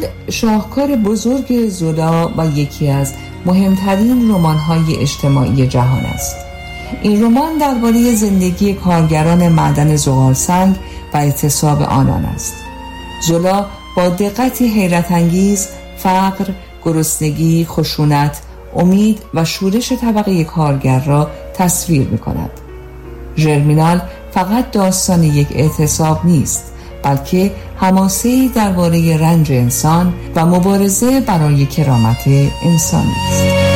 شاهکار بزرگ زولا و یکی از مهمترین رمان‌های اجتماعی جهان است. این رمان درباره زندگی کارگران معدن زغالسنگ و اعتصاب آنان است. زولا با دقتی حیرت انگیز فقر، گرسنگی، خشونت، امید و شورش طبقه کارگر را تصویر می‌کند. ژرمینال فقط داستان یک اعتصاب نیست، بلکه حماسه‌ای درباره رنج انسان و مبارزه برای کرامت انسانی است.